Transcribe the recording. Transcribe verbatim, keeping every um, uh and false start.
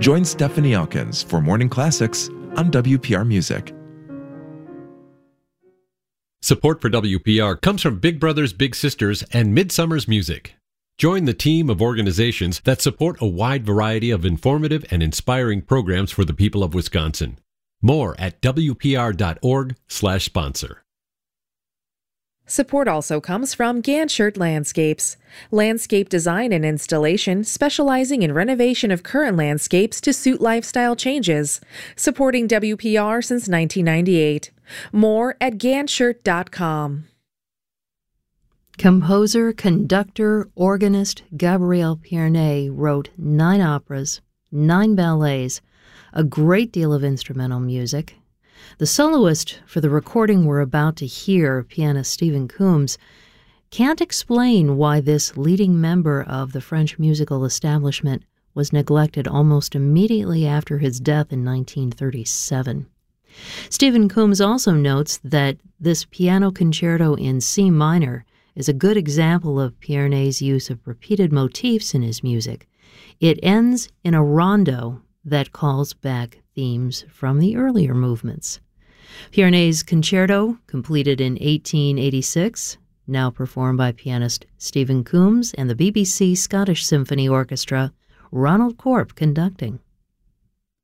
Join Stephanie Elkins for Morning Classics on W P R Music. Support for W P R comes from Big Brothers Big Sisters and Midsummer's Music. Join the team of organizations that support a wide variety of informative and inspiring programs for the people of Wisconsin. More at W P R dot org slash sponsor. Support also comes from Ganshert Landscapes, landscape design and installation specializing in renovation of current landscapes to suit lifestyle changes, supporting W P R since nineteen ninety-eight. More at ganshert dot com. Composer, conductor, organist Gabriel Pierné wrote nine operas, nine ballets, a great deal of instrumental music. The soloist for the recording we're about to hear, pianist Stephen Coombs, can't explain why this leading member of the French musical establishment was neglected almost immediately after his death in nineteen thirty-seven. Stephen Coombs also notes that this piano concerto in C minor is a good example of Pierné's use of repeated motifs in his music. It ends in a rondo that calls back themes from the earlier movements. Pierné's concerto, completed in eighteen eighty-six, now performed by pianist Stephen Coombs and the B B C Scottish Symphony Orchestra, Ronald Corp conducting.